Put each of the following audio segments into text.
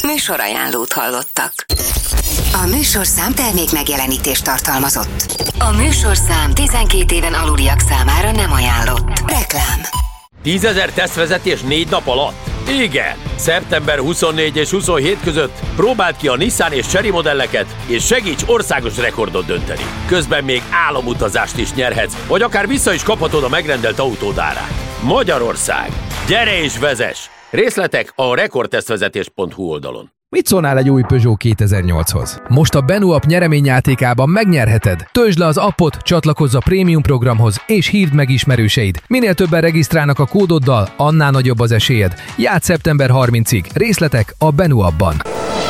Műsorajánlót hallottak. A műsorszám termék megjelenítést tartalmazott. A műsorszám 12 éven aluliak számára nem ajánlott. Reklám. 10 000 tesztvezetés 4 nap alatt? Igen! Szeptember 24 és 27 között próbáld ki a Nissan és Chery modelleket, és segíts országos rekordot dönteni. Közben még álomutazást is nyerhetsz, vagy akár vissza is kaphatod a megrendelt autód árát. Magyarország! Gyere és vezess! Részletek a rekordtesztvezetés.hu oldalon. Mit szólnál egy új Peugeot 2008-hoz? Most a Benu App nyereményjátékában megnyerheted. Töltsd le az appot, csatlakozz a prémium programhoz, és hívd meg ismerőseid. Minél többen regisztrálnak a kódoddal, annál nagyobb az esélyed. Játsz szeptember 30-ig. Részletek a Benu Appban.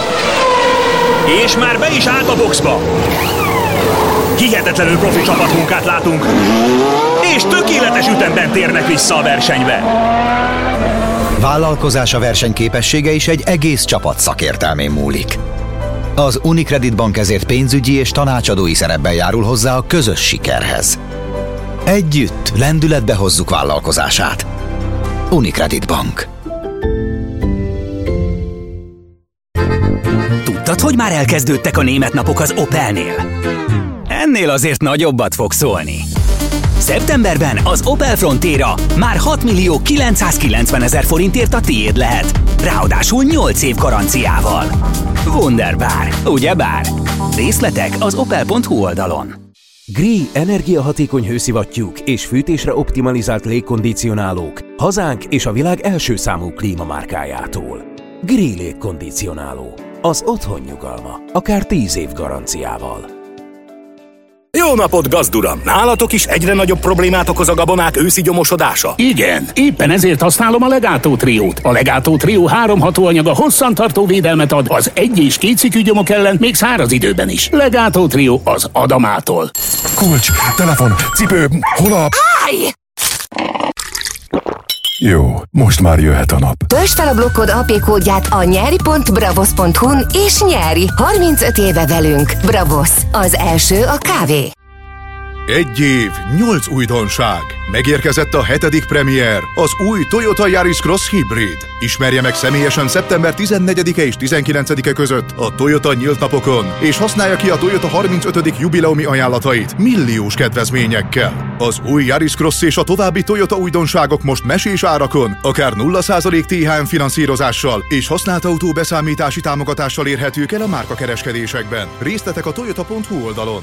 És már be is állt a boxba! Hihetetlenül profi csapatmunkát látunk, és tökéletes ütemben térnek vissza a versenybe. Vállalkozása versenyképessége is egy egész csapat szakértelmén múlik. Az Unicredit Bank ezért pénzügyi és tanácsadói szerepben járul hozzá a közös sikerhez. Együtt lendületbe hozzuk vállalkozását. Unicredit Bank. Tudtad, hogy már elkezdődtek a német napok az Opelnél? Ennél azért nagyobbat fog szólni. Szeptemberben az Opel Frontera már 6 990 000 forintért a tiéd lehet. Ráadásul 8 év garanciával. Wunderbar, ugyebár? Részletek az opel.hu oldalon. Gree energiahatékony hőszivattyúk és fűtésre optimalizált légkondicionálók hazánk és a világ első számú klímamárkájától. Gree légkondicionáló. Az otthon nyugalma. Akár 10 év garanciával. Jó napot, gazduram! Nálatok is egyre nagyobb problémát okoz a gabonák őszi gyomosodása? Igen, éppen ezért használom a Legato Triót. A Legato Trió 3 hatóanyaga hosszantartó védelmet ad az 1- és 2 cikkű gyomok ellen, még száraz időben is. Legato Trió az Adamától. Kulcs, telefon, cipő, hol a... Állj! Jó, most már jöhet a nap. Töltsd fel a blokkod AP kódját a nyeri.bravos.hu-n és nyeri! 35 éve velünk. Bravos, az első a kávé. 1 év, 8 újdonság. Megérkezett a 7. premier, az új Toyota Yaris Cross Hybrid. Ismerje meg személyesen szeptember 14-e és 19-e között a Toyota nyílt napokon, és használja ki a Toyota 35. jubileumi ajánlatait milliós kedvezményekkel. Az új Yaris Cross és a további Toyota újdonságok most mesés árakon, akár 0% THM finanszírozással és használt autó beszámítási támogatással érhetők el a márkakereskedésekben. Részletek a toyota.hu oldalon.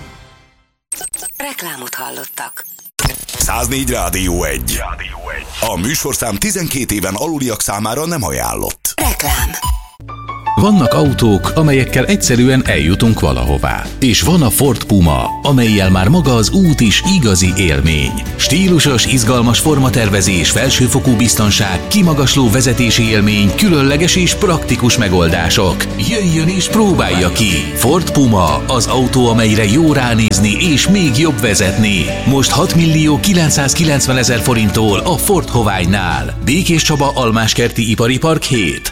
Reklámot hallottak. 104 Rádió 1. A műsorszám 12 éven aluliak számára nem ajánlott. Reklám. Vannak autók, amelyekkel egyszerűen eljutunk valahová. És van a Ford Puma, amellyel már maga az út is igazi élmény. Stílusos, izgalmas formatervezés, felsőfokú biztonság, kimagasló vezetési élmény, különleges és praktikus megoldások. Jöjjön és próbálja ki! Ford Puma, az autó, amelyre jó ránézni és még jobb vezetni. Most 6 990 000 forinttól a Ford Hoványnál. Békés Csaba, Almáskerti Ipari Park 7.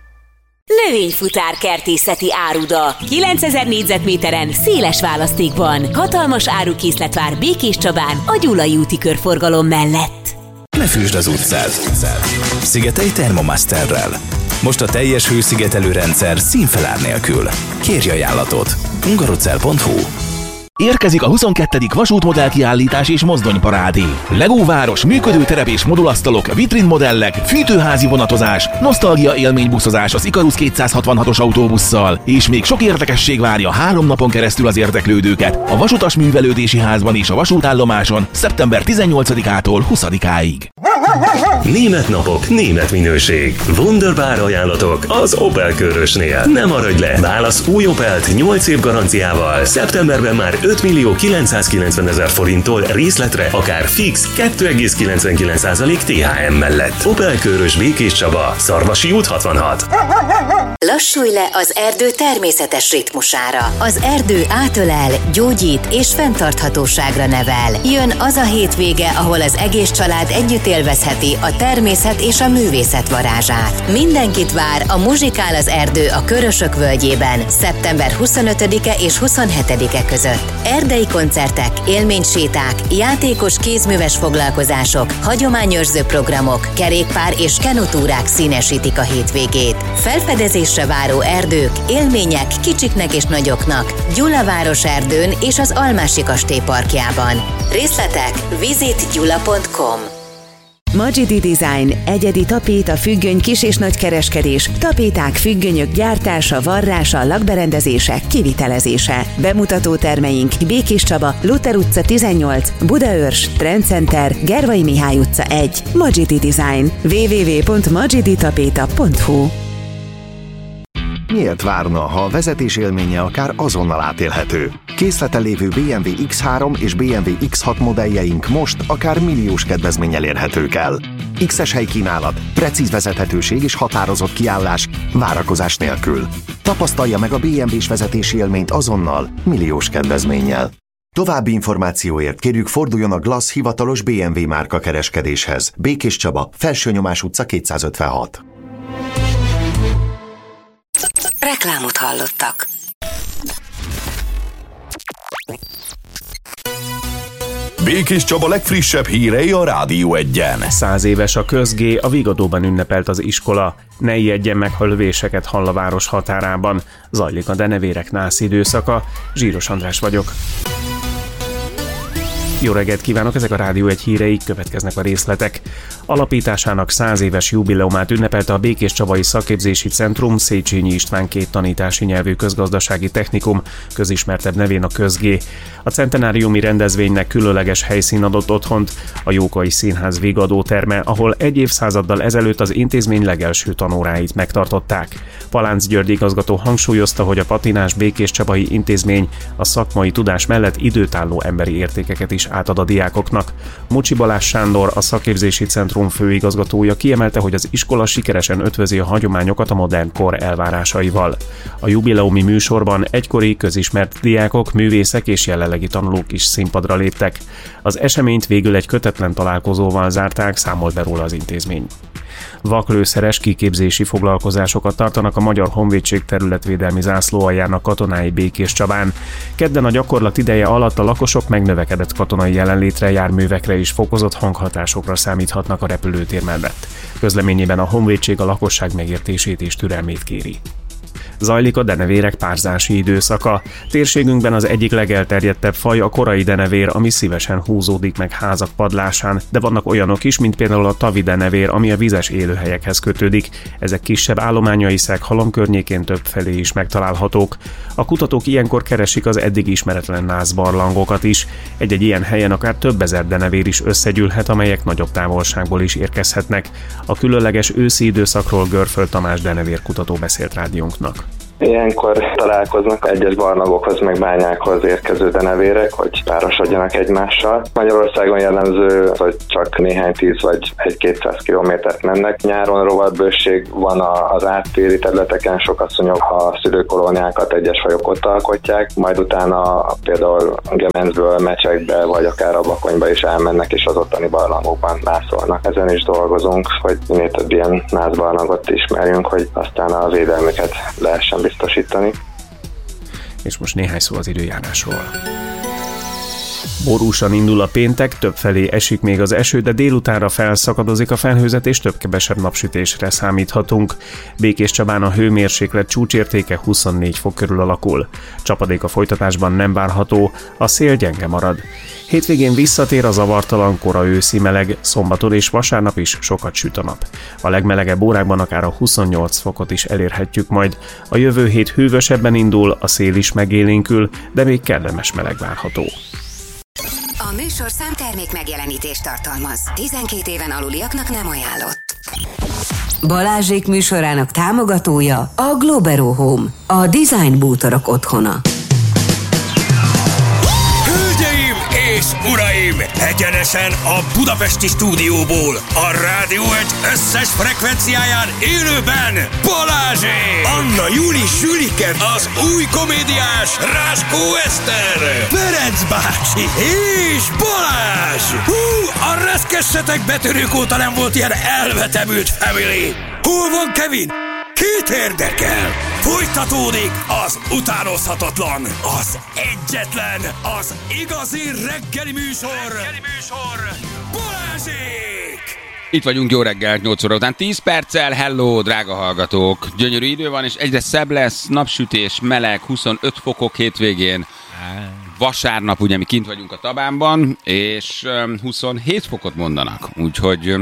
Növényfutár kertészeti áruda. 9000 négyzetméteren, széles választékban. Hatalmas árukészlet vár Békés Csabán, a Gyulai úti körforgalom mellett. Ne fűsd az utcát. Szigetelj Thermomasterrel. Most a teljes hőszigetelő rendszer színfelár nélkül. Kérj ajánlatot. hungarocell.hu. Érkezik a 22. vasútmodellkiállítás és mozdonyparádé. Legóváros, működőterep és modulasztalok, vitrinmodellek, fűtőházi vonatozás, nosztalgia élménybuszozás az Ikarus 266-os autóbusszal, és még sok érdekesség várja 3 napon keresztül az érdeklődőket a Vasutas Művelődési Házban és a vasútállomáson szeptember 18-ától 20-áig. Német napok, német minőség. Wunderbar ajánlatok az Opel Körösnél. Nem maradj le! Válasz új Opelt 8 év garanciával. Szeptemberben már 5 990 000 forinttól részletre, akár fix 2,99% THM mellett. Opel Körös, Békés Csaba, Szarvasi út 66. Lassulj le az erdő természetes ritmusára. Az erdő átölel, gyógyít és fenntarthatóságra nevel. Jön az a hétvége, ahol az egész család együtt élvezheti a természet és a művészet varázsát. Mindenkit vár a Muzsikál az erdő a Körösök völgyében szeptember 25-e és 27-e között. Erdei koncertek, élményséták, játékos kézműves foglalkozások, hagyományőrző programok, kerékpár és kenutúrák színesítik a hétvégét. Felfedezésre megőrzésre váró erdők, élmények kicsiknek és nagyoknak Gyulaváros erdőn és az Almási Kastély parkjában. Részletek visitgyula.com. Magidi Design, egyedi tapéta, függöny, kis- és nagykereskedés, tapéták, függönyök gyártása, varrása, lakberendezése, kivitelezése. Bemutató termeink Békés Csaba, Luther utca 18, Budaörs, Trendcenter, Gervai Mihály utca 1. Magidi Design. www.magiditapeta.hu. Miért várna, ha a vezetés élménye akár azonnal átélhető? Készleten lévő BMW X3 és BMW X6 modelljeink most akár milliós kedvezménnyel érhetők el. X-es helykínálat, precíz vezethetőség és határozott kiállás, várakozás nélkül. Tapasztalja meg a BMW-s vezetési élményt azonnal, milliós kedvezménnyel. További információért kérjük forduljon a Glass hivatalos BMW márka kereskedéshez. Békés Csaba, Felsőnyomás utca 256. Reklámot hallottak. Békés Csaba legfrissebb hírei a Rádió 1-en. 100 éves a közgé, a Vigadóban ünnepelt az iskola. Ne ijedjen meg, ha lövéseket hall a város határában. Zajlik a denevérek nász időszaka. Zsíros András vagyok. Jó reggelt kívánok, ezek a Rádió 1 hírei, következnek a részletek. Alapításának 100 éves jubileumát ünnepelte a Békéscsabai Szakképzési Centrum, Széchenyi István két tanítási nyelvű közgazdasági technikum, közismertebb nevén a közgé. A centenáriumi rendezvénynek különleges helyszín adott otthont, a Jókai Színház Vigadó terme, ahol egy évszázaddal ezelőtt az intézmény legelső tanóráit megtartották. Palánc György igazgató hangsúlyozta, hogy a patinás Békéscsabai intézmény a szakmai tudás mellett időtálló emberi értékeket is átad a diákoknak. Mucsi Balázs Sándor, a Szakképzési Centrum főigazgatója kiemelte, hogy az iskola sikeresen ötvözi a hagyományokat a modern kor elvárásaival. A jubileumi műsorban egykori közismert diákok, művészek és jelenlegi tanulók is színpadra léptek. Az eseményt végül egy kötetlen találkozóval zárták, számolt be róla az intézmény. Vaklőszeres kiképzési foglalkozásokat tartanak a Magyar Honvédség területvédelmi zászlóaljának katonái Békéscsabán. Kedden a gyakorlat ideje alatt a lakosok megnövekedett katonai jelenlétre, járművekre és fokozott hanghatásokra számíthatnak a repülőtér mellett. Közleményében a Honvédség a lakosság megértését és türelmét kéri. Zajlik a denevérek párzási időszaka. Térségünkben az egyik legelterjedtebb faj a korai denevér, ami szívesen húzódik meg házak padlásán, de vannak olyanok is, mint például a tavi denevér, ami a vizes élőhelyekhez kötődik. Ezek kisebb állományai Szeghalom környékén többfelé is megtalálhatók. A kutatók ilyenkor keresik az eddig ismeretlen nászbarlangokat is. Egy-egy ilyen helyen akár több ezer denevér is összegyűlhet, amelyek nagyobb távolságból is érkezhetnek. A különleges őszi időszakról Görföld Tamás denevérkutató beszélt rádiónknak. Ilyenkor találkoznak egyes barlangokhoz, meg bányákhoz érkező denevérek, hogy párosodjanak egymással. Magyarországon jellemző, hogy csak néhány 10 vagy 1-200 kilométert mennek. Nyáron rovatbőség van az áttéri területeken, sok asszonyok a szülőkolóniákat egyes fajok ott alkotják, majd utána például Gemencből, Mecsekbe vagy akár a Bakonyba is elmennek, és az ottani barlangokban nászolnak. Ezen is dolgozunk, hogy minél több ilyen nászbarlangot ismerjünk, hogy aztán a védelmüket lehessen biztosítani. És most néhány szó az időjárásról. Borúsan indul a péntek, többfelé esik még az eső, de délutánra felszakadozik a felhőzet, és több-kevesebb napsütésre számíthatunk. Békéscsabán a hőmérséklet csúcsértéke 24 fok körül alakul. Csapadék a folytatásban nem várható, a szél gyenge marad. Hétvégén visszatér a zavartalan kora őszi meleg, szombaton és vasárnap is sokat süt a nap. A legmelegebb órákban akár a 28 fokot is elérhetjük majd. A jövő hét hűvösebben indul, a szél is megélénkül, de még kellemes meleg várható. A műsorszám termék megjelenítést tartalmaz. 12 éven aluliaknak nem ajánlott. Balázsék műsorának támogatója a Globero Home, a design bútorok otthona. Hölgyeim és uraim, egyenesen a budapesti stúdióból, a Rádió 1 összes frekvenciáján élőben Balázsék! Anna Júli Sülike, az új komédiás Ráskó Eszter, Ferenc bácsi és Balázs! Hú, a reszkessetek betörők óta nem volt ilyen elvetemült family! Hol van Kevin? Kit érdekel? Folytatódik az utánozhatatlan, az egyetlen, az igazi reggeli műsor, Balázsék! Itt vagyunk, jó reggelt, 8 óra után 10 perccel. Hello, drága hallgatók. Gyönyörű idő van, és egyre szebb lesz, napsütés, meleg, 25 fokok hétvégén. Vasárnap, ugye mi kint vagyunk a Tabánban, és 27 fokot mondanak. Úgyhogy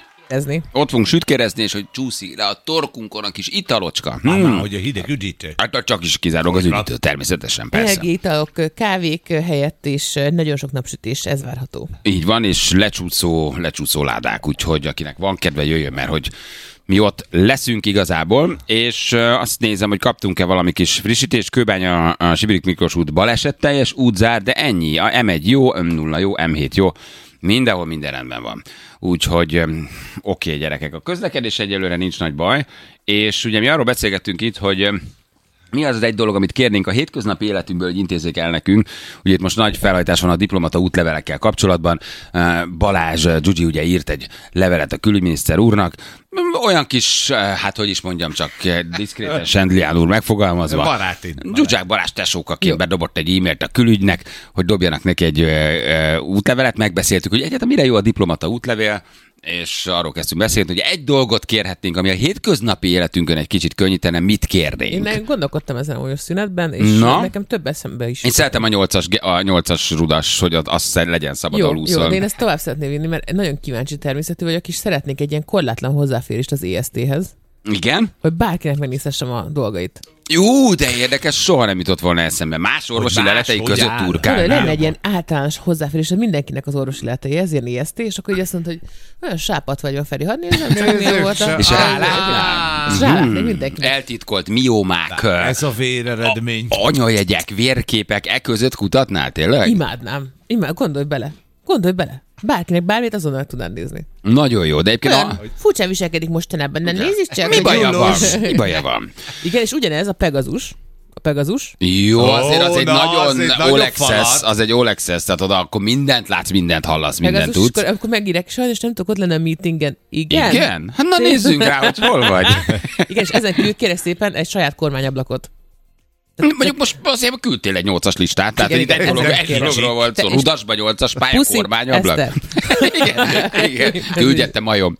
ott fogunk sütkérezni, és hogy csúszik le a torkunkon a kis italocska. Hogy a hideg üdítő. Hát csak is kizárólag az üdítő, természetesen, persze. Energi italok, kávék helyett is nagyon sok napsütés, ez várható. Így van, és lecsúszó ládák, úgyhogy akinek van kedve, jöjjön, mert hogy mi ott leszünk igazából, és azt nézem, hogy kaptunk-e valami kis frissítést. Kőbánya, a Sibirik Miklós út balesetteljes, útzár, de ennyi. A M1 jó, M0 jó, M7 jó. Mindenhol minden rendben van. Úgyhogy oké, gyerekek. A közlekedés egyelőre nincs nagy baj, és ugye mi arról beszélgettünk itt, hogy mi az egy dolog, amit kérnénk a hétköznapi életünkből, hogy intézzék el nekünk. Ugye itt most nagy felhajtás van a diplomata útlevelekkel kapcsolatban. Balázs Gyugyi ugye írt egy levelet a külügyminiszter úrnak. Olyan kis, hát hogy is mondjam, csak diszkréten Sendlián úr megfogalmazva. Baráti. Zsuzsák Balázs tesókaként bedobott egy e-mailt a külügynek, hogy dobjanak neki egy útlevelet. Megbeszéltük, hogy egyáltalán mire jó a diplomata útlevél, és arról kezdtünk beszélni, hogy egy dolgot kérhetnénk, ami a hétköznapi életünkön egy kicsit könnyítene, mit kérnénk. Én gondolkodtam ezen a szünetben, és nekem több eszembe is. Én szeretem a 8-as rudas, hogy az legyen szabadon úszol. Jó, de én ezt tovább szeretném vinni, mert nagyon kíváncsi természetű vagyok, és szeretnék egy ilyen korlátlan hozzáférést az EST-hez. Igen? Hogy bárkinek megnézhessem a dolgait. Jó, de érdekes, soha nem jutott volna eszembe. Más orvosi leletei között turkálnál. Lenne egy ilyen általános hozzáférés, hogy mindenkinek az orvosi leletei, ez ilyen EST, és akkor így azt mondta, hogy olyan sápat vagy van, Feri, hadd nézem, csak milyen volt a... És rálátni mindenkinek. Eltitkolt miomák. Ez a véreredmény. Anyajegyek, vérképek, között kutatnál tényleg? Imádnám. Gondolj bele. Bárkinek bármit azonnal tudnál nézni. Nagyon jó, de egyébként... Furcsán viselkedik mostanában, nem nézzük csak. Mi baja van? Igen, és ugyanez a Pegasus. Jó, azért az egy nagyon All-Access, az egy All-Access, tehát oda akkor mindent látsz, mindent hallasz, mindent tudsz. Akkor megírek, sajnos nem tudok ott lenni a meetingen. Igen? Hát na nézzünk rá, hogy hol vagy. Igen, és ezen kívül kérek szépen egy saját kormányablakot. Mondjuk most azért küldtél egy 8-as listát, tehát itt egy dologról volt szó. Rudasba 8-as pályakormányablak. Igen. Küldjettem majom.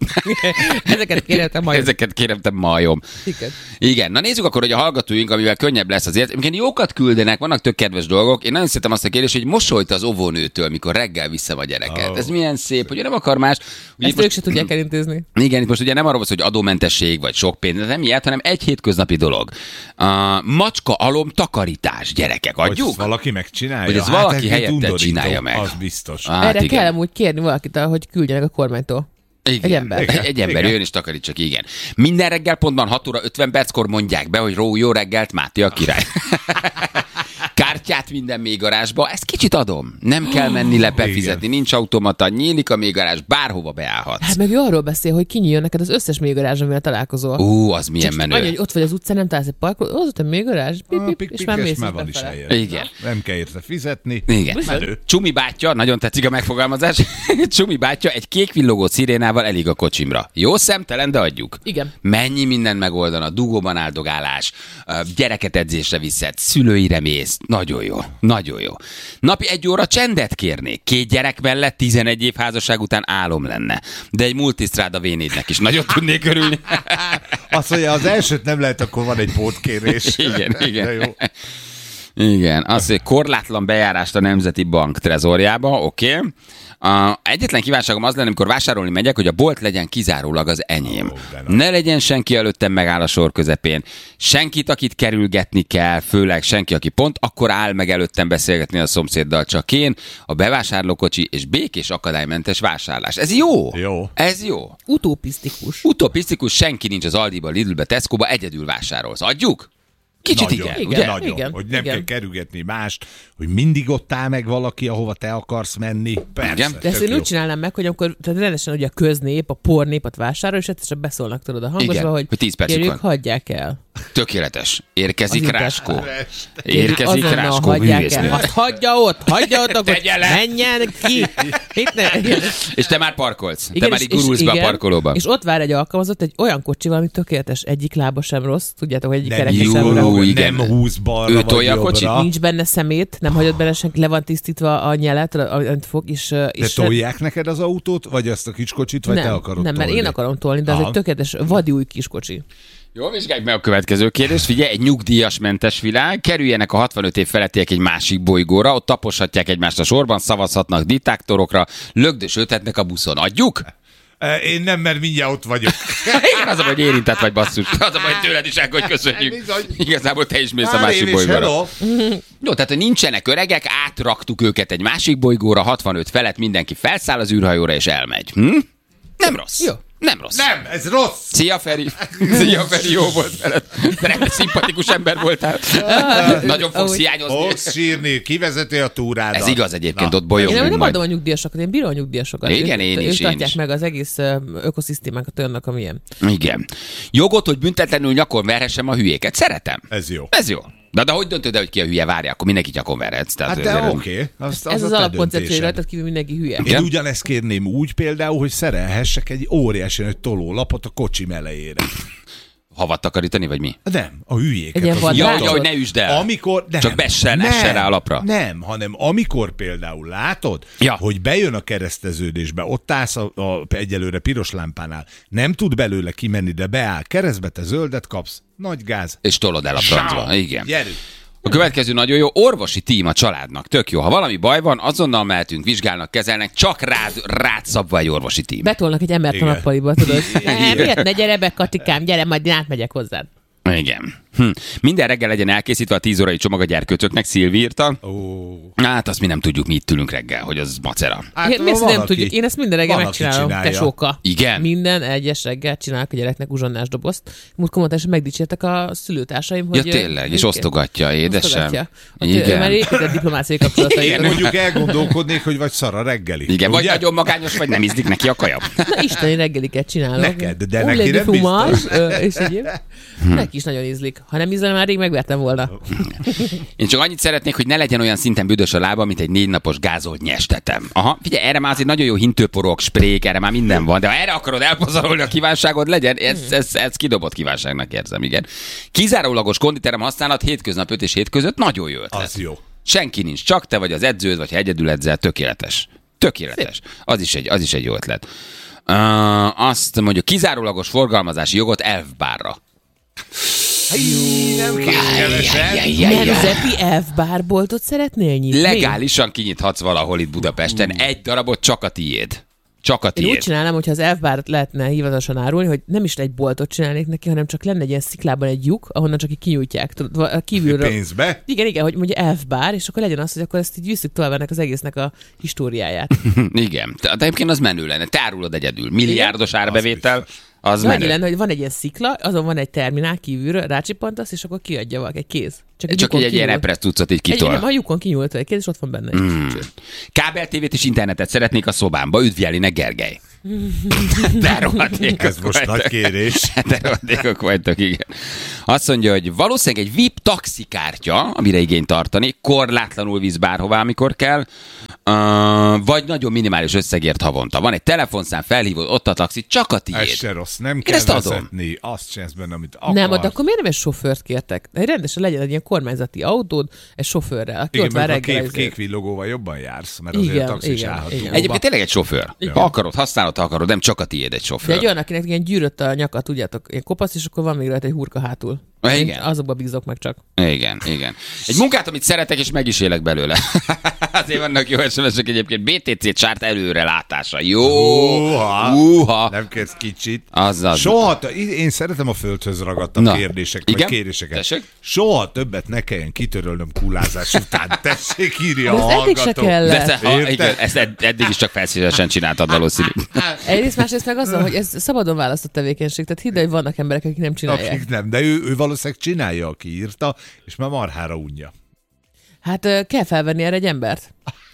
Ezeket kérem majom. Igen. Na nézzük akkor, hogy a hallgatóink, amivel könnyebb lesz azért. Egyébként jókat küldenek, vannak tök kedves dolgok. Én nagyon szeretem azt a kérdést, hogy mosolyt az óvónőtől, mikor reggel vissza a gyereket. Ez milyen szép, hogy nem akar más. Ezt ők se tudják elintézni. Igen, itt most ugye nem arról van, hogy adómentesség vagy sok pénz, nem ilyet, hanem egy hétköznapi dolog. Macska alom takarítás, gyerekek, adjuk? Hogy valaki megcsinálja? Hogy ez valaki helyette csinálja meg. Az biztos. Erre kell amúgy kérni valakit, hogy küldjenek a kormánytól. Igen, egy ember jön és takarítsak, igen. Minden reggel pontban 6 óra 50 perckor mondják be, hogy jó reggelt, Máté a király. Kártyát minden mélygarázsba, ezt kicsit adom. Nem kell menni befizetni, nincs automata, nyílik a mélygarázs, bárhova beállhatsz. Hát meg arról beszél, hogy kinyíljon neked az összes mélygarázs, amivel találkozol. Az milyen menő. Annyi, hogy ott vagy az utcán, nem találsz egy parkolót, az ott a mélygarázs, és már mész befelé. Igen. Nem kell érte fizetni. Igen. Csumi bátyja, nagyon tetszik a megfogalmazás, Csumi bátyja egy kék villogó szirénával elég a kocsimra. Jó szemtelen, de adjuk. Igen. Mennyi mindent megoldana, dugóban áldogálás, gyereket edzésre viszed, szülőire mész. Nagyon jó, nagyon jó. Napi 1 óra csendet kérnék. 2 gyerek mellett 11 év házasság után álom lenne. De egy multisztráda V4-nek is nagyon tudnék örülni. Azt mondja, az elsőt nem lehet, akkor van egy pótkérés. Igen. Jó. Igen, azt mondja, korlátlan bejárást a Nemzeti Bank trezorjába, oké. Egyetlen kívánságom az lenne, amikor vásárolni megyek, hogy a bolt legyen kizárólag az enyém. Ne legyen senki előttem megáll a sor közepén. Senkit, akit kerülgetni kell, főleg senki, aki pont akkor áll meg előttem beszélgetni a szomszéddal, csak én, a bevásárlókocsi és békés akadálymentes vásárlás. Ez jó. Ez jó. Utopisztikus, senki nincs az Aldiba, Lidlbe, Tescoba, egyedül vásárolsz. Adjuk? Kicsit nagyon, igen, ugye? Nagyon, Igen, hogy nem igen. kell kerülgetni mást, hogy mindig ott áll meg valaki, ahova te akarsz menni. Persze. Igen. De ezt én úgy csinálnám meg, hogy amikor tehát rendesen ugye a köznép, a pornépet vásárol, és egyszer csak beszólnak tudod a hangosba, igen, hogy 10 percük kérjük, van. hagyják el. Tökéletes. Érkezik Az Ráskó. Kérjük, Érkezik azonnal Ráskó hagyják művésznő. el. Azt hagyja ott, akkor menjen ki. Itt ne. És te már parkolsz. Te már így gurulsz be a parkolóba. És ott vár egy alkalmazott egy olyan kocsival, ami tökéletes. Egyik lába sem rossz. Tudjátok, hogy egyik Nem kereke jó, sem rossz. nem húz balra vagy jobbra. Nincs benne szemét, nem hagyott benne senki, le van tisztítva a nyelet, amit fog, és De tolják neked az autót, vagy azt a kiskocsit, vagy te akarod nem, mert tolni? én akarom tolni, de ez egy tökéletes vadiúj kiskocsi. Jó, vizsgáljuk meg a következő kérdést. Figyelj, egy nyugdíjas mentes világ. Kerüljenek a 65 év felettiek egy másik bolygóra, ott taposhatják egymást a sorban, szavazhatnak diktátorokra, lögdösöltetnek a buszon. Adjuk? Én nem, mert mindjárt ott vagyok. Igen, az a baj, hogy érintett vagy, basszus. Az a baj, hogy tőled is el, hogy köszönjük. Igazából te is mész a másik bolygóra. Jó, tehát, hogy nincsenek öregek, átraktuk őket egy másik bolygóra, 65 felett mindenki felszáll az űrhajóra és elmegy. Nem rossz. Jó. Nem rossz. Nem, ez rossz. Szia, Feri. Szia, Feri, jó volt veled. De szimpatikus ember voltál. Nagyon fogsz hiányozni. Fogsz sírni, kivezeti a túrádat. Ez igaz egyébként, ott bolyogunk Én nem majd. adom a nyugdíjasokat, én bírom a nyugdíjasokat. Igen, én is. Ők tartják meg az egész ökoszisztémánkat olyannak, amilyen. Igen. Jogot, hogy büntetlenül nyakon verhessem a hülyéket. Szeretem. Ez jó. Ez jó. De hogy döntöd el, hogy ki a hülye, várja, akkor mindenki nyakon verhetsz. Hát de oké. Ez az alapkoncepció, hogy rajtad kívül mindenki hülye. Én ugyanezt kérném úgy például, hogy szerelhessek egy óriási nagy tolólapot a kocsim elejére. Havat takarítani, vagy mi? Nem, a hülyéket. Hogy ne üsd el. Amikor, csak essen rá a lapra. Nem, hanem amikor például látod, hogy bejön a kereszteződésbe, ott állsz egyelőre piros lámpánál, nem tud belőle kimenni, de beáll keresztbe, te zöldet kapsz, nagy gáz. És tolod el a francba. Igen. Gyerünk. A következő nagyon jó, orvosi tím a családnak. Tök jó. Ha valami baj van, azonnal mehetünk, vizsgálnak, kezelnek, csak rád szabva egy orvosi tím. Betolnak egy embert a nappaliba, tudod. Miért ne gyere be, Katikám, gyere, majd én átmegyek hozzád. Igen. Minden reggel legyen elkészítve a 10 órai csomag a gyerkőcöknek, Szilvi írta. Hát azt mi nem tudjuk, mi itt ülünk reggel, hogy az macera. Hát, mi ezt nem tudjuk. Én ezt minden reggel megcsinálom, tesóka. Igen? Minden egyes reggel csinálok a gyereknek uzsonnás dobozt. Múltkor mondta, és megdicsértek a szülőtársaim, hogy... Ja tényleg, és osztogatja, édesem. Igen. Már épített diplomáciai kapcsolatait. Mondjuk elgondolkodnék, hogy vagy szar a reggeli. Igen, vagy nagyon magányos, vagy nem ízlik neki a kaja. Na, isteni reggeliket csinálok. Neked, de neki nem biztos. És egyéb. Neki is nagyon ízlik. Ha nem ízlene, már rég megvertem volna. Én csak annyit szeretnék, hogy ne legyen olyan szinten büdös a lába, mint egy 4 napos gázolt nyestetem. Aha, figyelj, erre már azért nagyon jó hintőporok, sprék, erre már minden van, de ha erre akarod elpazarolni a kívánságod, legyen, ez kidobott kívánságnak érzem, igen. Kizárólagos konditerem használat hétköznap 5 és 7 között nagyon jó ötlet. Az jó. Senki nincs, csak te vagy az edződ, vagy ha egyedül edzel, tökéletes. Tökéletes. Az is egy jó ötlet. Azt mondjuk, kizárólagos forgalmazási jogot elfbárra. Nemzeti elfbárboltot szeretnél nyitni? Legálisan kinyithatsz valahol itt Budapesten. Egy darabot csak a tiéd. Csak a tiéd. Én úgy csinálnám, hogyha az elfbárt lehetne hivatalosan árulni, hogy nem is egy boltot csinálnék neki, hanem csak lenne egy ilyen sziklában egy lyuk, ahonnan csak így kinyújtják. Tudod, kívülről. Pénzbe? Igen, hogy mondja elfbár, és akkor legyen az, hogy akkor ezt így visszük tovább ennek az egésznek a históriáját. Igen. De egyébként az menő lenne. Te árulod egyedül. Milliárdos árbevétel. Az annyi lenne, hogy van egy ilyen szikla, azon van egy terminál kívülről, rácsippantasz, és akkor kiadja valaki egy kéz. Csak egy ilyen repress cuccot így kitol. A lyukon kinyúlt egy kéz, és ott van benne egy Kábel tévét és internetet szeretnék a szobámba. Üdv Jelinek, Gergely. Ez most nagy kérés. De rohadékok vagytok, igen. Azt mondja, hogy valószínűleg egy VIP taxikártya, amire igényt tartani, korlátlanul visz bárhová, amikor kell, vagy nagyon minimális összegért havonta. Van egy telefonszám, felhívod, ott a taxi, csak a tiéd. Ez se rossz, nem kell vezetni, azt csinálsz benne, amit akarsz. Nem, de akkor miért nem egy sofőrt kértek? Rendesen legyen egy ilyen kormányzati autód, egy sofőrrel, aki ott vár reggel. A kék villogóval jobban jársz, mert azért a taxis állhat. Egyébként tényleg egy sofőr. Ha akarod, használod, ha akarod, nem csak a tiéd egy sofőr. De egy olyan, akinek ilyen gyűrött a nyaka, tudjátok, ilyen kopasz, és akkor van még rajta egy hurka hátul. Igen. Azokba bízok meg csak. Igen. Egy munkát, amit szeretek, és meg is élek belőle. Azért vannak jó SMS-ek egyébként. BTC csárt előre látása. Jó. Uha. Nem kezd kicsit. Azaz. Soha, én szeretem a földhöz ragadtabb kérdéseket, vagy kéréseket. Tessék? Soha többet ne kelljen kitörölnöm kullázás után. Tessék, írja a hallgató. Ezt eddig is csak felszínesen csináltad valószínű. Egyrészt, másrészt meg azzal, hogy ez szabadon választott tevékenység. Tehát hidd el, hogy vannak emberek, akik nem csinálják. Akik nem, de ő valószínűleg csinálja, aki írta, és már marhára unja. Hát kell felvenni erre egy embert.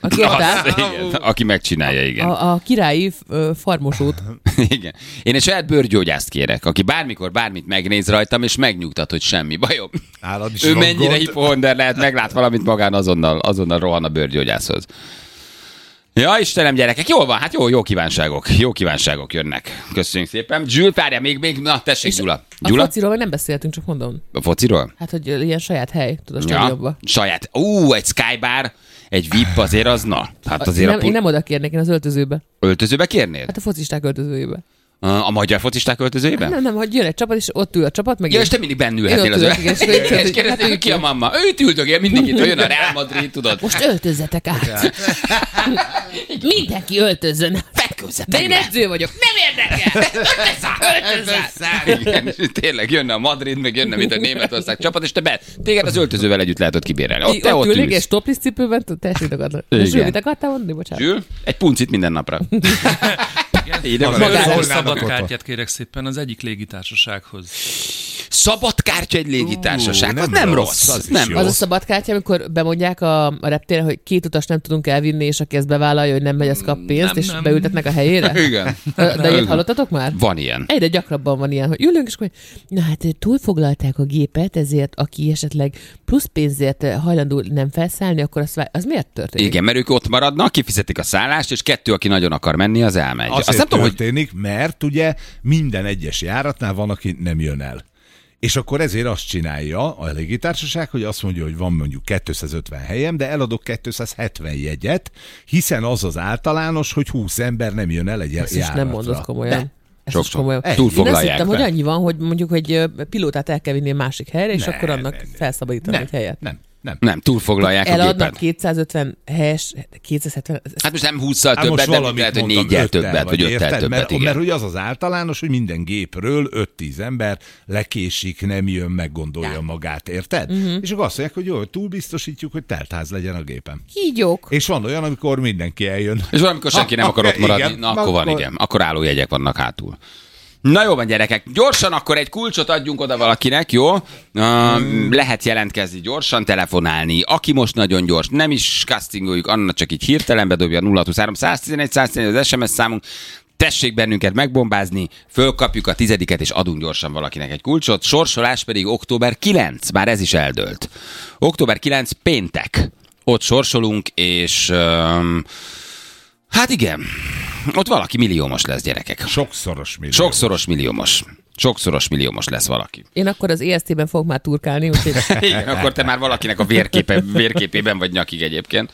Aki megcsinálja, igen. A királyi farmosót. Igen. Én egy saját bőrgyógyászt kérek, aki bármikor bármit megnéz rajtam, és megnyugtat, hogy semmi bajom. Ő mennyire hipohonder lehet, meglát valamit magán, azonnal rohan a bőrgyógyászhoz. Ja, Istenem, gyerekek, jól van, hát jó kívánságok jönnek. Köszönjük szépen. Gyül, várjál, még, na tessék, Gyula. A fociról meg nem beszéltünk, csak mondom. A fociról? Hát, hogy ilyen saját hely, tudod, a stadionban. Saját. Egy skybar, egy VIP azért az, na. Hát azért én nem oda kérnék, én az öltözőbe. Öltözőbe kérnél? Hát a focisták öltözőjébe. A magyar focisták öltözőjében? Nem, hogy jön egy csapat, és ott ül a csapat, meg... Ja, és te mindig bennülhetnél az és kérdezik, ki a mamma? Őt üldögél mindenkit, hogy jön a Real Madrid, tudod? Most öltözzetek át. Mindenki öltözzön. De én edző vagyok, nem érdekel. Igen, tényleg jönne a Madrid, meg jönne, mint a Németország csapat, és téged az öltözővel együtt lehet ott kibérelni. Ott ülnék, és toplisz cipőben, tessék akadni. Zsül, mit akartál mondani? Bocsánat. Zsül, egy puncit minden napra. Szabadkártyát kérek szépen az egyik légitársasághoz. Szabadkártya egy légitársaság, az nem rossz. Az a szabadkártya, amikor bemondják a reptére, hogy 2 utas nem tudunk elvinni, és aki ezt bevállalja, hogy nem megy, az kap pénzt, és beültetnek a helyére? Igen. De ilyet hallottatok már? Van ilyen. Egyre gyakrabban van ilyen, hogy ülünk, és akkor, na hát túlfoglalták a gépet, ezért aki esetleg plusz pénzért hajlandó nem felszállni, akkor az miért történik? Igen, mert ők ott maradnak, kifizetik a szállást, és 2, aki nagyon akar menni, az elmegy. Azért történik, mert ugye minden egyes járatnál van, aki nem jön el. És akkor ezért azt csinálja a légitársaság, hogy azt mondja, hogy van mondjuk 250 helyem, de eladok 270 jegyet, hiszen az általános, hogy 20 ember nem jön el egy járatra. Ezt is nem mondod komolyan. Túlfoglalják. Én azt hittem, hogy annyi van, hogy mondjuk egy pilótát el kell vinni a másik helyre, és akkor annak felszabadítani egy helyet. Nem, túlfoglalják a gépet. Eladnak 250 helyes, 270... Hát most nem 20-szal többet, de lehet, hogy 4-jel többet, vagy 5-tel többet. Mert hogy az az általános, hogy minden gépről 5-10 ember lekésik, nem jön, meggondolja magát, érted? És akkor azt mondják, hogy jó, túlbiztosítjuk, hogy teltház legyen a gépen. Kígyók. És van olyan, amikor mindenki eljön. És valamikor senki nem akar ott maradni. Igen, na, akkor van, igen. Akkor állójegyek vannak hátul. Na jó van, gyerekek, gyorsan akkor egy kulcsot adjunk oda valakinek, jó? Lehet jelentkezni gyorsan, telefonálni. Aki most nagyon gyors, nem is castingoljuk, Anna csak így hirtelen bedobja 023 111 111 az SMS számunk. Tessék bennünket megbombázni, fölkapjuk a 10-et, és adunk gyorsan valakinek egy kulcsot. Sorsolás pedig október 9, már ez is eldőlt. Október 9 péntek. Ott sorsolunk, és... hát igen, ott valaki milliómos lesz, gyerekek. Sokszoros milliómos lesz valaki. Én akkor az EST-ben fogok már turkálni, úgyhogy... Igen, akkor te már valakinek a vérképében vagy nyakig egyébként.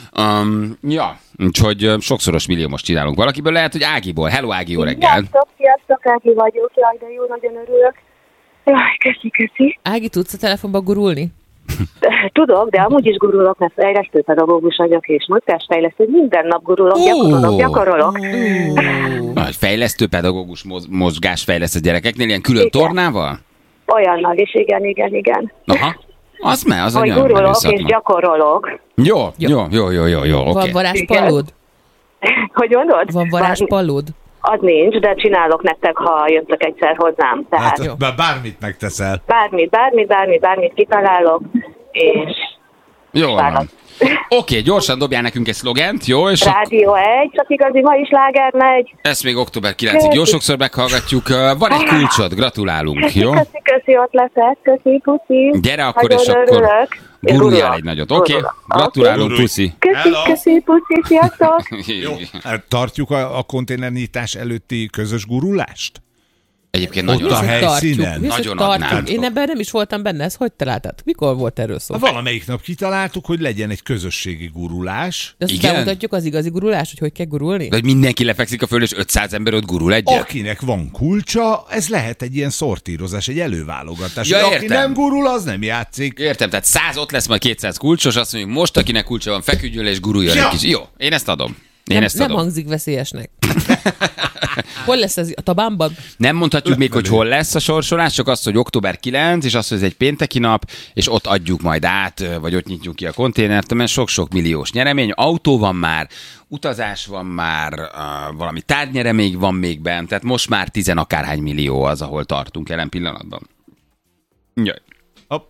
Úgyhogy sokszoros milliómos csinálunk valakiből. Lehet, hogy Ágiból. Hello, Ági, jó reggel. Sziasztok, Ági vagyok. Jaj, de jó, nagyon örülök. Jaj, köszi. Ági, tudsz a telefonba gurulni? Tudok, de amúgy is gurulok, mert fejlesztő pedagógus vagyok, és mozgásfejlesztő, minden nap gurulok, gyakorolok. Fejlesztő pedagógus mozgásfejlesztő gyerekeknél, ilyen külön tornával? Olyannal is, igen. Aha, az hogy gurulok és gyakorolok. Jó. Okay. Van varázspallód? Hogy mondod? Van varázspallód? Az nincs, de csinálok nektek, ha jöttök egyszer hozzám. Tehát... Hát, bármit megteszel. Bármit kitalálok, és... Jó van. Oké, gyorsan dobjál nekünk egy szlogent, jó? És Rádió 1, csak igazi ma is láger megy. Ezt még október 9-ig jó sokszor meghallgatjuk. Van egy kulcsod, gratulálunk, jó? Köszi, ott leszek, köszi, puszi. Gyere akkor, és akkor guruljál egy nagyot. Oké? Gratulálunk, puszi. Köszi, puszi, sziasztok. Jó, tartjuk a konténernyitás előtti közös gurulást? Egyébként nagyon a helyszínen. Nagyon adnám. Én ebben nem is voltam benne, ezt hogy találtad? Mikor volt erről szó? Valamelyik nap kitaláltuk, hogy legyen egy közösségi gurulás. De ezt bemutatjuk az igazi gurulás, hogy kell gurulni? De hogy mindenki lefekszik a föl, és 500 ember ott gurul egyet? Akinek van kulcsa, ez lehet egy ilyen szortírozás, egy előválogatás. Ja, aki nem gurul, az nem játszik. Értem, tehát 100 ott lesz, majd 200 kulcsos, azt mondjuk, most akinek kulcsa van, feküdjön és guruljon egy kis. Jó, én ezt adom. Nem hangzik veszélyesnek. Hol lesz ez a tabánban? Nem mondhatjuk még, hogy hol lesz a sorsolás, csak azt, hogy október 9, és azt, hogy ez egy pénteki nap, és ott adjuk majd át, vagy ott nyitjuk ki a konténert, mert sok-sok milliós nyeremény. Autó van már, utazás van már, valami tárgynyeremény van még bent, tehát most már 10 akárhány millió az, ahol tartunk jelen pillanatban. Jaj.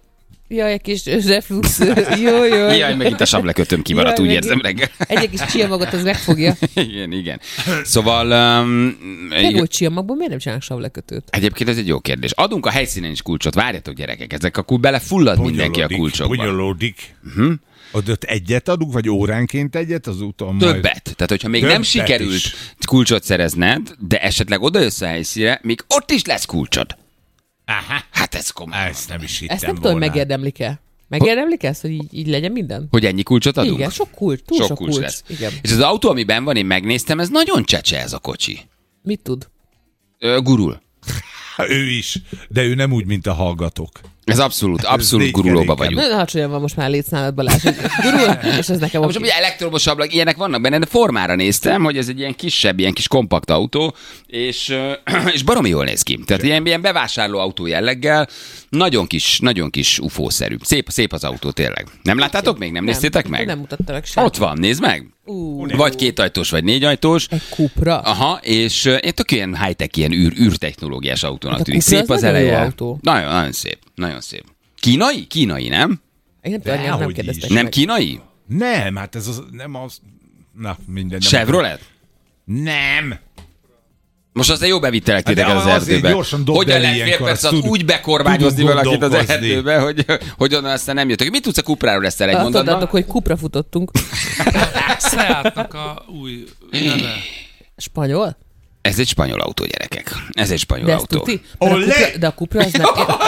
Jaj, egy kis reflux. Jó. Jaj, megint a sablekötöm kimaradt, úgy érzem reggel. Egy kis csiamagot az megfogja. Igen. Szóval... Megvolt csiamagból, miért nem csinálnak sablekötőt? Egyébként ez egy jó kérdés. Adunk a helyszínen is kulcsot, várjatok gyerekek, ezek akkor belefullad mindenki a kulcsokba. Bonyolódik. Ott egyet adunk, vagy óránként egyet az úton? Többet. Tehát, hogyha még nem sikerült kulcsot szerezned, de esetleg oda jössz a helyszínre, még ott is lesz kulcsod. Aha. Hát ez komoly. Ezt nem is hittem Ezt nem tudom, megérdemlik-e. Megérdemlik ezt, hogy így legyen minden? Hogy ennyi kulcsot adunk? Igen, sok kulcs, túl sok kulcs. Lesz. Igen. És az autó, amiben van, én megnéztem, ez nagyon csecse ez a kocsi. Mit tud? Gurul. Ő is, de ő nem úgy, mint a hallgatók. Ez abszolút gurulóba vagyunk. Nagyon hacsonyan van most már létszámad, Balázs, hogy gurul, és ez nekem most ugye elektromos ablak, ilyenek vannak benne, de formára néztem, hogy ez egy ilyen kisebb, ilyen kis kompakt autó, és baromi jól néz ki. Tehát ilyen bevásárló autó jelleggel, nagyon kis ufószerű. Szép az autó tényleg. Nem láttátok még? Nem néztétek meg? Nem mutatta meg sem. Ott van, nézd meg. Vagy 2 ajtós, vagy 4 ajtós. Egy Cupra. Aha, és tök ilyen high-tech, ilyen űrtechnológiás autónak tűnik. Szép az eleje. Nagyon szép. Nagyon szép. Kínai, nem? Én nem kérdeztek. Nem kínai? Nem, hát ez az, nem az... Na, minden. Chevrolet? Nem. Most aztán jó bevittelek titeket az erdőbe. Hogyan lehet fél perc alatt úgy bekormányozni valakit az erdőbe, hogy onnan aztán nem jöttök. Mit tudsz a Cupráról ezt egy mondatban? Tudnátok, hogy Cupra futottunk. Seatnak a új neve. Spanyol? Ez egy spanyol autó, gyerekek. Ez egy spanyol de autó. De a Cupra az nem...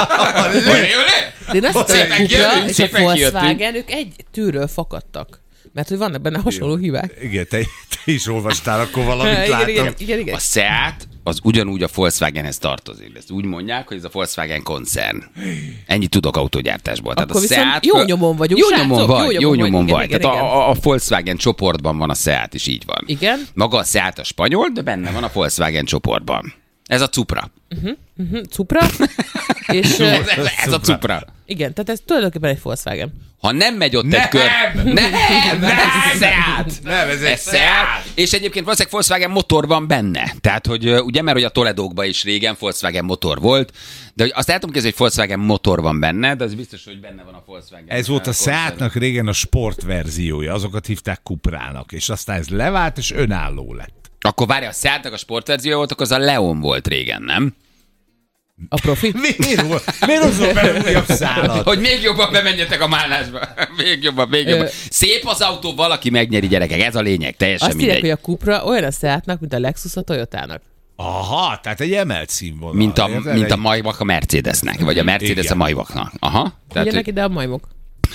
Én azt hiszem, a Cupra és a Volkswagen, ők egy tűről fakadtak. Mert hogy vannak benne hasonló hibák. Igen, te is olvastál akkor valamit, látom. Igen. A Seat az ugyanúgy a Volkswagenhez tartozik. Ezt úgy mondják, hogy ez a Volkswagen koncern. Ennyit tudok autógyártásból. Tehát akkor a Seat... Jó nyomon vagyunk, Jó nyomon vagy. Tehát a Volkswagen csoportban van a Seat, és így van. Igen. Maga a Seat a spanyol, de benne van a Volkswagen csoportban. Ez a Cupra. Cupra. És ez a Cupra. Igen, tehát ez tulajdonképpen egy Volkswagen. Ha nem megy ott egy kör... Nem, Seat. Nem, ez egy Seat. És egyébként valószínűleg Volkswagen motor van benne. Tehát, hogy ugye, mert hogy a Toledókban is régen Volkswagen motor volt, de hogy azt el tudom képzelni, hogy Volkswagen motor van benne, de az biztos, hogy benne van a Volkswagen. Ez volt a Seatnak régen a sportverziója, azokat hívták Cuprának, és aztán ez levált, és önálló lett. Akkor várja, a Seatnak a sportverziója volt, akkor az a Leon volt régen, nem? A profi? Miért hozzon bele újabb szálat? Hogy még jobban bemenjetek a málásba. Még jobban. Szép az autó, valaki megnyeri, gyerekek. Ez a lényeg, teljesen azt mindegy. Azt írják, hogy a Cupra olyan a Seatnak, mint a Lexus a Toyotának. Aha, tehát egy emelt színvonal. Mint a Maybach a Mercedesnek, vagy a Mercedes a Maybachnak. Aha. Ugyanek ide a majmok.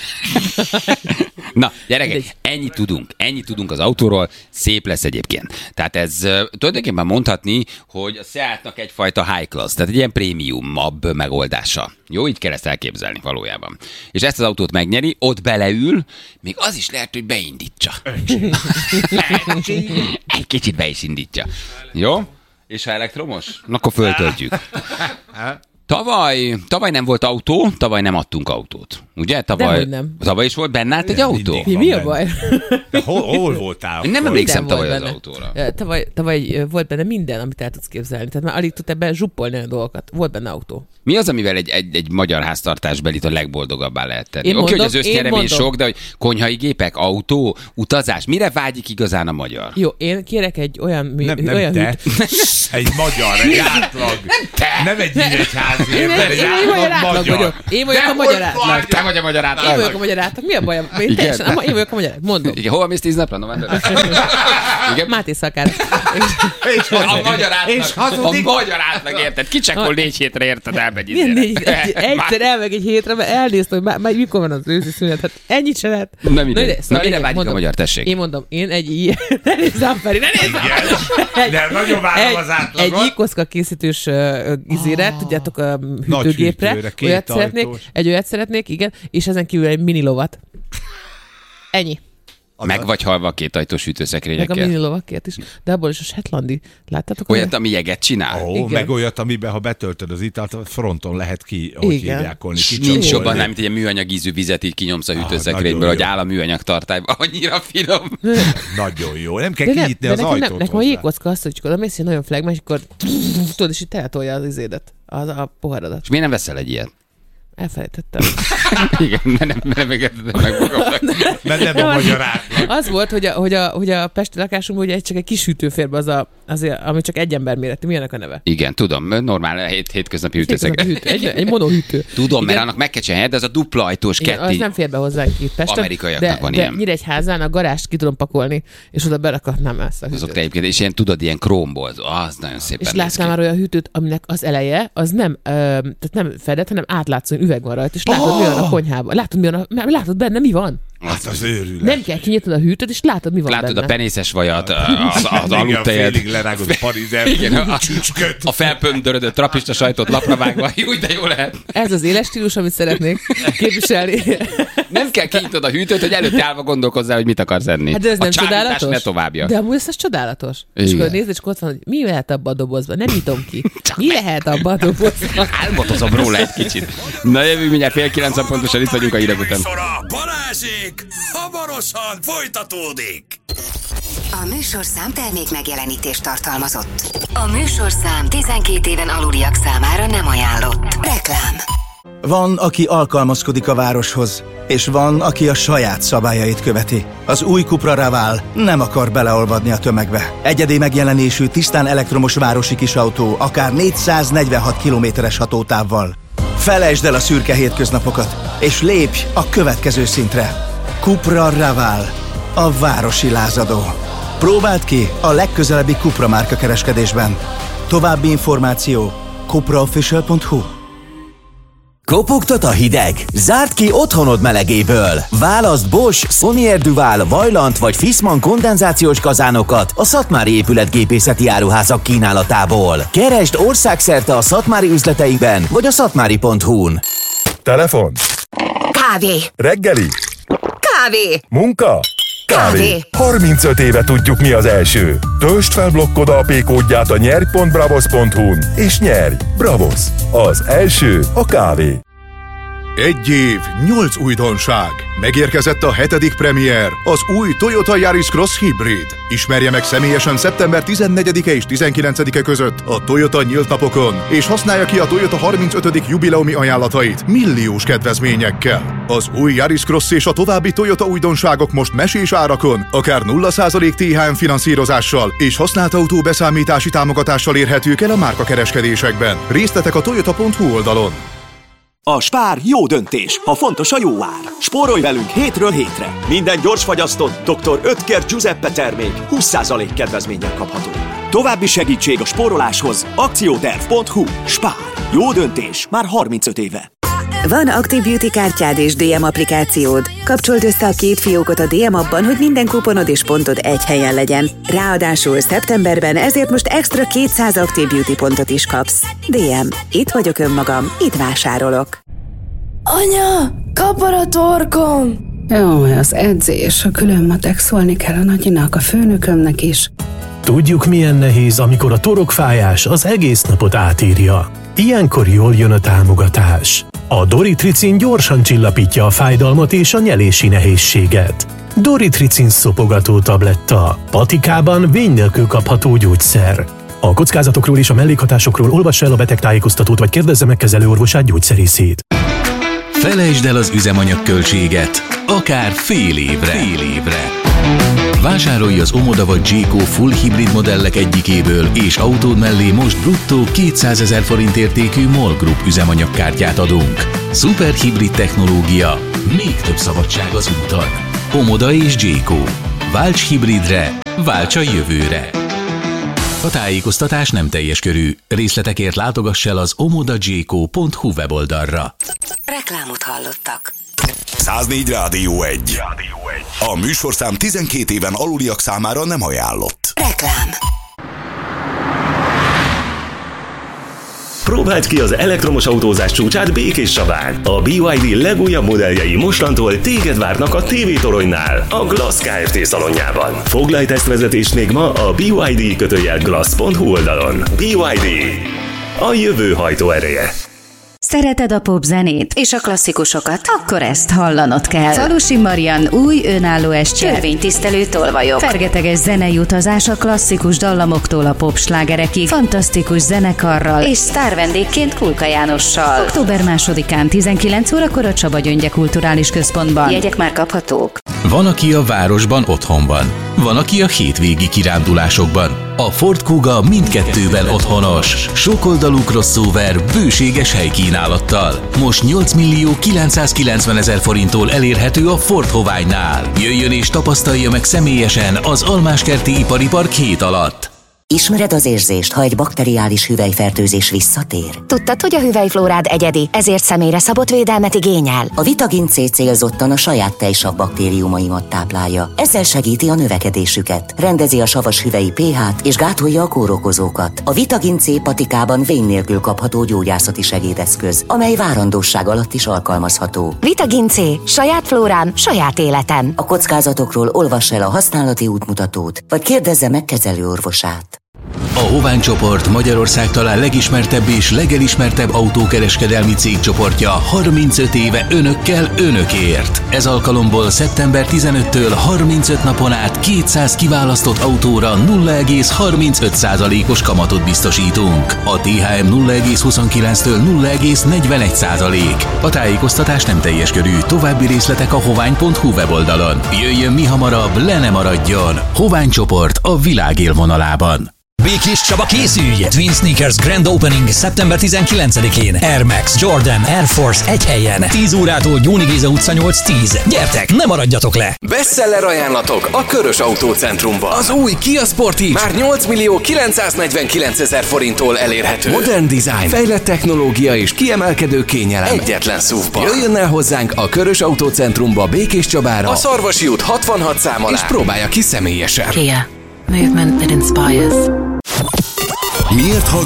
Na, gyerekek, ennyit tudunk az autóról, szép lesz egyébként. Tehát ez tulajdonképpen mondhatni, hogy a Seatnak egyfajta high class, tehát egy ilyen prémiumabb megoldása. Jó, így kell ezt elképzelni valójában. És ezt az autót megnyeri, ott beleül, még az is lehet, hogy beindítsa. Egy kicsit be is indítja. Jó? És ha elektromos? Akkor föltöltjük. Tavaly nem volt autó, tavaly nem adtunk autót. Ugye? Tavaly is volt, benne állt egy autó. Mi a baj? Hol voltál? Én nem emlékszem tavaly az autóra. Tavaly volt benne minden, amit el tudsz képzelni. Tehát már alig tud ebben zsuppolni a dolgokat. Volt benne autó. Mi az, amivel egy magyar háztartásbelit a legboldogabbá lehet tenni? Oké, hogy az össznyeremény sok, de hogy konyhai gépek, autó, utazás, mire vágyik igazán a magyar? Jó, én kérek egy olyan nem te. Egy magyar, egy átlag. Nem egy nyíregyházi ember, egy átlag magyar. Én vagyok a magyar átlag. Te vagy a magyar átlag. Én vagyok a magyar átlag. Mi a bajom? Én vagyok a magyar átlag. Mondom. Igen, hol mész 10 napra? Novemberben? Máté Szakár. A magyar átlag, érted? Kicsekol 4 hétre, érted? Elmegy egyszer elmegy egy hétre, mert elnéztem, hogy már mikor van az őszi szünet. Hát ennyit se lehet. Na mire vágyik a magyar, tessék? Én mondom, én egy ilyen... Ne nézzem, Feri, ne nézzem! De nagyon várom az átlagot. Egy ikoszka készítős izére, tudjátok, a hűtőgépre. Olyat szeretnék, igen, és ezen kívül egy mini lovat. Ennyi. Meg vagy halva a 2 ajtós hűtőszekrényekkel. Meg a mini lovakért is. De abból is a Shetlandi. Láttátok? Olyat, ami jeget csinál? Meg olyat, amiben, ha betöltöd az italt, fronton lehet ki, hogy hívják olni. Nincs jobban, nem, mint egy műanyag ízű vizet így kinyomsz a hűtőszekrényből, hogy áll a műanyag tartályba. Annyira finom. Nagyon jó. Nem kell kinyitni az ajtót. Nekem a jégkocka azt, hogy csak oda mész, hogy nagyon flagmás, és akkor tudod, és itt eltolja az izédet, a poharadat. És miért nem veszel egy ilyet? Elfelejtettem. Igen, nem engedtem meg magamnak. Mert nem a magyar átlag. Az volt, hogy a pesti lakásunkban ugye csak egy kis hűtőférbe ami csak egy ember méretű. Mi annak a neve? Igen, tudom, normál hétköznapi hűtőszeg. Egy monohűtő. Tudom, mert annak meg kell csinálni, de az a dupla ajtós ketté. Az nem fér be hozzánk itt Pesten. Amerikaiaknak van ilyen. De Nyíregyházán a garást ki tudom pakolni, és oda berakatnám ezt a hűtőt. Azok egyébként, és ilyen tudod, ilyen krómból, az nagyon szépen. És láttam már olyan hűtőt, aminek az eleje, az nem, tehát nem fedett, hanem átlátszó üveg van rajta, és látod, mi van a konyhában. Látod benne, mi van. Hát az őrület. Nem kell kinyitnod a hűtőt, és látod, mi van látod benne. A penészes vajat, az aludtejet. Félig lerágod a parizer, a felpöndörödött trapista sajtot lapra vágva. Úgy, de jó lehet. Ez az éles stílus, amit szeretnék képviselni. Nem kell kinyitnod a hűtőt, hogy előtte állva gondolkozzál, hogy mit akarsz enni. Hát de ez nem csodálatos? Ne továbbja. De amúgy ez csodálatos. És akkor nézd, és ott van, hogy mi lehet abban a dobozban. Nem nyitom ki. Mi lehet abban a dobozban? Álmodozom róla egy kicsit. Na jövő mindjárt 8:30 pontosan itt vagyunk a hírek után. Balázsék hamarosan folytatódik. A műsorszám termék megjelenítést tartalmazott. A műsorszám 12 éven aluliak számára nem ajánlott. Reklám. Van, aki alkalmazkodik a városhoz, és van, aki a saját szabályait követi. Az új Cupra Raval nem akar beleolvadni a tömegbe. Egyedi megjelenésű, tisztán elektromos városi kisautó, akár 446 kilométeres hatótávval. Felejtsd el a szürke hétköznapokat, és lépj a következő szintre. Cupra Raval, a városi lázadó. Próbáld ki a legközelebbi Cupra márka kereskedésben. További információ cupraofficial.hu. Kopogtat a hideg? Zárd ki otthonod melegéből! Válaszd Bosch, Sonier Duval, Vaillant vagy Fissmann kondenzációs kazánokat a Szatmári épületgépészeti áruházak kínálatából. Keresd országszerte a szatmári üzleteiben vagy a szatmári.hu-n. Telefon. Kávé. Reggeli. Kávé. Munka. Kávé. 35 éve tudjuk, mi az első. Töltsd fel blokkod AP kódját a nyerj.bravos.hu-n és nyerj! Bravos! Az első a kávé. 1 év, 8 újdonság. Megérkezett a 7. premier, az új Toyota Yaris Cross Hybrid. Ismerje meg személyesen szeptember 14-e és 19-e között a Toyota nyílt napokon, és használja ki a Toyota 35. jubileumi ajánlatait milliós kedvezményekkel. Az új Yaris Cross és a további Toyota újdonságok most mesés árakon, akár 0% THM finanszírozással és használt autó beszámítási támogatással érhetők el a márkakereskedésekben. Részletek a toyota.hu oldalon. A Spár jó döntés, ha fontos a jó ár. Spórolj velünk hétről hétre. Minden gyorsfagyasztott Dr. Oetker Giuseppe termék 20% kedvezménnyel kapható. További segítség a spóroláshoz akcióterv.hu. Spár. Jó döntés már 35 éve. Van Active Beauty kártyád és DM applikációd. Kapcsold össze a két fiókot a DM appban, hogy minden kuponod és pontod egy helyen legyen. Ráadásul szeptemberben ezért most extra 200 Active Beauty pontot is kapsz. DM. Itt vagyok önmagam, itt vásárolok. Anya, kapar a torkom! Jaj, az edzés, a külön matek, szólni kell a nagyinak, a főnökömnek is. Tudjuk, milyen nehéz, amikor a torokfájás az egész napot átírja. Ilyenkor jól jön a támogatás. A Doritricin gyorsan csillapítja a fájdalmat és a nyelési nehézséget. Doritricin szopogató tabletta. Patikában vény nélkül kapható gyógyszer. A kockázatokról és a mellékhatásokról olvassa el a betegtájékoztatót, vagy kérdezze meg kezelőorvosát, gyógyszerészét. Felejtsd el az üzemanyagköltséget, akár fél évre. Vásárolj az Omoda vagy Jayco full hibrid modellek egyikéből, és autód mellé most bruttó 200 000 forint értékű MOL Group üzemanyagkártyát adunk. Szuper hibrid technológia, még több szabadság az úton. Omoda és Jayco. Válts hibridre, válts a jövőre. A tájékoztatás nem teljes körű. Részletekért látogass el az omodajayco.hu weboldalra. Reklámot hallottak. 104 Rádió 1. A műsorszám 12 éven aluliak számára nem ajánlott. Reklám. Próbáld ki az elektromos autózás csúcsát Békéscsabán. A BYD legújabb modelljei mostantól téged várnak a TV Toronynál, a Glass Kft. Szalonjában. Foglalj tesztvezetést még ma a BYD-glass.hu oldalon. BYD. A jövő hajtóereje. Szereted a popzenét és a klasszikusokat? Akkor ezt hallanod kell. Falusi Marian új önálló estje. Törvénytisztelő tolvajok. Fergeteges zenei utazás a klasszikus dallamoktól a popslágerekig, fantasztikus zenekarral és sztárvendégként Kulka Jánossal. Október 2-án 19 órakor a Csaba Gyöngye Kulturális Központban. Jegyek már kaphatók. Van, aki a városban otthon van. Van, aki a hétvégi kirándulásokban. A Ford Kuga mindkettőben otthonos. Sokoldalú crossover bőséges helykínálattal. Most 8.990.000 forinttól elérhető a Ford Hoványnál. Jöjjön és tapasztalja meg személyesen az Almáskerti Ipari Park hét alatt. Ismered az érzést, ha egy bakteriális hüvelyfertőzés visszatér? Tudtad, hogy a hüvelyflórád egyedi, ezért személyre szabott védelmet igényel? A Vitagin C célzottan a saját tejsav baktériumaimat táplálja. Ezzel segíti a növekedésüket, rendezi a savas hüvelyi pH-t és gátolja a kórokozókat. A Vitagin C patikában vén nélkül kapható gyógyászati segédeszköz, amely várandóság alatt is alkalmazható. Vitagin C. Saját flórám, saját életem. A kockázatokról olvass el a használati útmutatót, vagy kérdezze meg kezelőorvosát. A Hovány csoport Magyarország talán legismertebb és legelismertebb autókereskedelmi cégcsoportja 35 éve önökkel, önökért. Ez alkalomból szeptember 15-től 35 napon át 200 kiválasztott autóra 0,35%-os kamatot biztosítunk. A THM 0,29-től 0,41%. A tájékoztatás nem teljes körű, további részletek a hovány.hu weboldalon. Jöjjön mi hamarabb, le ne maradjon! Hovány csoport a világ élvonalában. Békés Csaba, készülj! Twin Sneakers Grand Opening szeptember 19-én. Air Max, Jordan, Air Force egy helyen. 10 órától Gyóni Géza utca 8-10. Gyertek, ne maradjatok le! Bestseller ajánlatok a Körös Autócentrumban. Az új Kia Sportage már 8.949.000 forinttól elérhető. Modern design, fejlett technológia és kiemelkedő kényelem egyetlen SUV-ban. Jöjjön el hozzánk a Körös Autócentrumba Békés Csabára, a Szarvasi út 66 szám alá, és próbálja ki személyesen. Kia. Movement that inspires. Miért hallgat